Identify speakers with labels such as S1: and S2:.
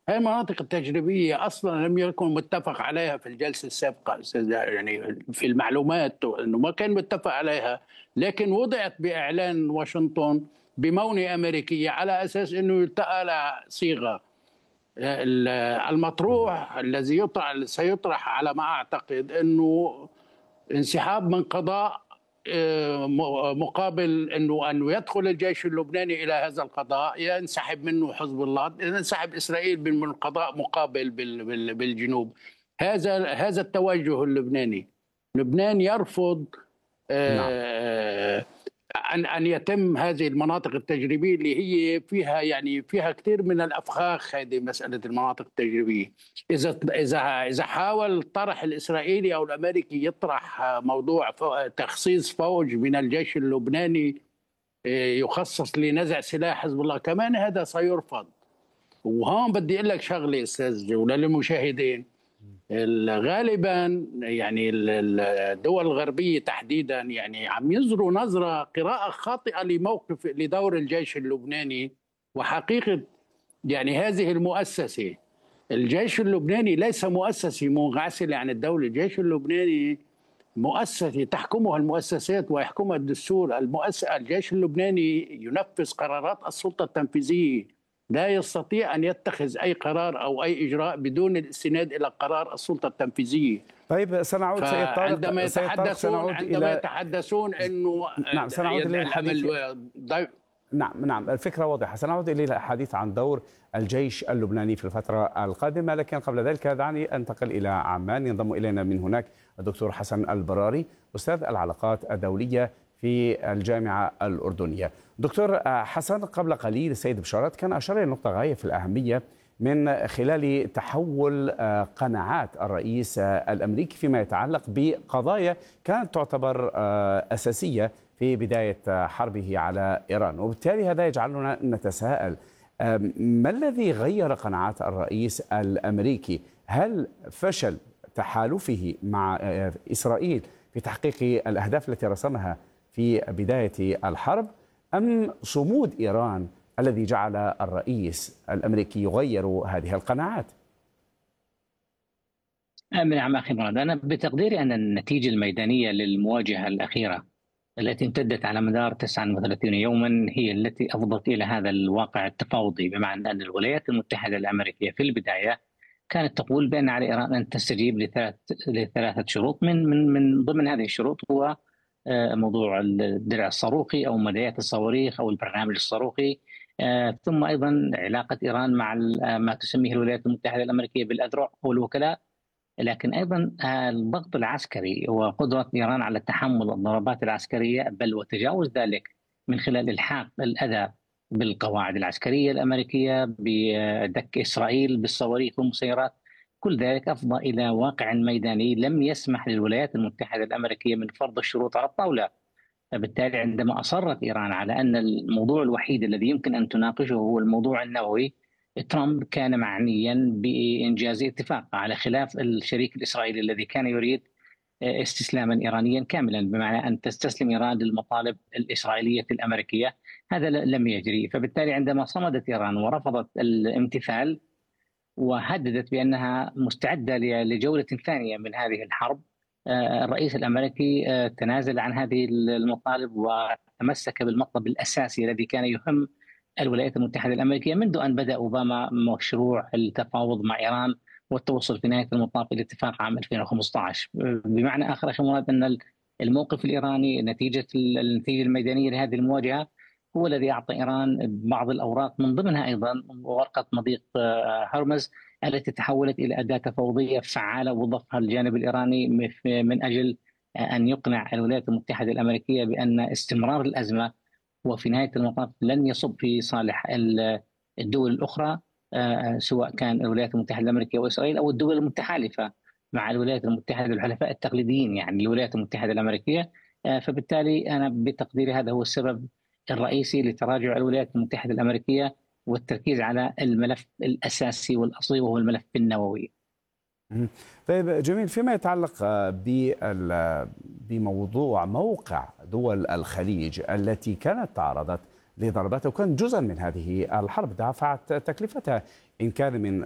S1: هذه المناطق التجريبية أصلا لم يكن متفق عليها في الجلسة السابقة أستاذ، يعني في المعلومات أنه ما كان متفق عليها، لكن وضعت بإعلان واشنطن بمونة أمريكية على أساس أنه يلتقى على صيغة. المطروح الذي سيطرح على ما أعتقد أنه انسحاب من قضاء، مقابل انه يدخل الجيش اللبناني الى هذا القضاء، ينسحب منه حزب الله، ينسحب اسرائيل من القضاء مقابل بالجنوب. هذا التوجه اللبناني. لبنان يرفض
S2: نعم.
S1: أن يتم هذه المناطق التجريبية اللي هي فيها، يعني فيها كثير من الأفخاخ. هذه مسألة المناطق التجريبية، إذا حاول الطرح الإسرائيلي أو الأمريكي يطرح موضوع تخصيص فوج من الجيش اللبناني يخصص لنزع سلاح حزب الله، كمان هذا سيرفض. وهون بدي أقول لك شغلة أستاذ وللمشاهدين، غالبا يعني الدول الغربية تحديدا يعني عم ينظروا نظرة قراءة خاطئة لدور الجيش اللبناني وحقيقة يعني هذه المؤسسة. الجيش اللبناني ليس مؤسسة منعزلة عن الدولة، الجيش اللبناني مؤسسة تحكمها المؤسسات ويحكمها الدستور. الجيش اللبناني ينفذ قرارات السلطة التنفيذية، لا يستطيع أن يتخذ أي قرار أو أي إجراء بدون الاستناد إلى قرار السلطة التنفيذية.
S2: طيب سنعود سيد طارق.
S1: عندما يتحدثون أنه
S2: نعم سنعود للحديث. نعم الفكرة واضحة. سنعود إلى الحديث عن دور الجيش اللبناني في الفترة القادمة، لكن قبل ذلك دعني أنتقل إلى عمان. ينضم إلينا من هناك الدكتور حسن البراري، أستاذ العلاقات الدولية في الجامعة الأردنية. دكتور حسن، قبل قليل السيد بشارات كان أشار إلى نقطة غاية في الأهمية من خلال تحول قناعات الرئيس الأمريكي فيما يتعلق بقضايا كانت تعتبر أساسية في بداية حربه على إيران، وبالتالي هذا يجعلنا نتساءل ما الذي غير قناعات الرئيس الأمريكي؟ هل فشل تحالفه مع إسرائيل في تحقيق الأهداف التي رسمها في بداية الحرب، أم صمود إيران الذي جعل الرئيس الأمريكي يغير هذه القناعات؟
S3: نعم أخي مراد، أنا بتقديري أن النتيجة الميدانية للمواجهة الأخيرة التي امتدت على مدار 39 يوما هي التي أفضت إلى هذا الواقع التفاوضي، بمعنى أن الولايات المتحدة الأمريكية في البداية كانت تقول بأن على إيران أن تستجيب لثلاثة شروط. من ضمن هذه الشروط هو موضوع الدرع الصاروخي أو مدايات الصواريخ أو البرنامج الصاروخي، ثم أيضا علاقة إيران مع ما تسميه الولايات المتحدة الأمريكية بالأذرع أو الوكلاء، لكن أيضا الضغط العسكري وقدرة إيران على تحمل الضربات العسكرية، بل وتجاوز ذلك من خلال إلحاق الأذى بالقواعد العسكرية الأمريكية، بدك إسرائيل بالصواريخ والمسيرات. كل ذلك أفضى إلى واقع ميداني لم يسمح للولايات المتحدة الأمريكية من فرض الشروط على الطاولة. فبالتالي عندما أصرت إيران على أن الموضوع الوحيد الذي يمكن أن تناقشه هو الموضوع النووي، ترامب كان معنيا بإنجاز اتفاق، على خلاف الشريك الإسرائيلي الذي كان يريد استسلاما إيرانيا كاملا، بمعنى أن تستسلم إيران للمطالب الإسرائيلية الأمريكية. هذا لم يجري. فبالتالي عندما صمدت إيران ورفضت الامتثال وهددت بأنها مستعدة لجولة ثانية من هذه الحرب، الرئيس الأمريكي تنازل عن هذه المطالب وتمسك بالمطلب الأساسي الذي كان يهم الولايات المتحدة الأمريكية منذ أن بدأ أوباما مشروع التفاوض مع إيران والتوصل في نهاية المطاف إلى اتفاق عام 2015. بمعنى آخر أخي مراد، أن الموقف الإيراني النتيجة الميدانية لهذه المواجهة هو الذي أعطى إيران بعض الأوراق، من ضمنها أيضا ورقة مضيق هرمز التي تحولت إلى أداة تفاوضية فعالة وضفها الجانب الإيراني من أجل أن يقنع الولايات المتحدة الأمريكية بأن استمرار الأزمة وفي نهاية المطاف لن يصب في صالح الدول الأخرى، سواء كان الولايات المتحدة الأمريكية وإسرائيل أو الدول المتحالفة مع الولايات المتحدة، الحلفاء التقليديين يعني الولايات المتحدة الأمريكية. فبالتالي أنا بتقديري هذا هو السبب الرئيسي لتراجع الولايات المتحدة الأمريكية والتركيز على الملف الأساسي والأصلي وهو الملف النووي.
S2: طيب جميل. فيما يتعلق بموضوع موقع دول الخليج التي كانت تعرضت لضربات وكان جزءا من هذه الحرب، دفعت تكلفتها إن كان من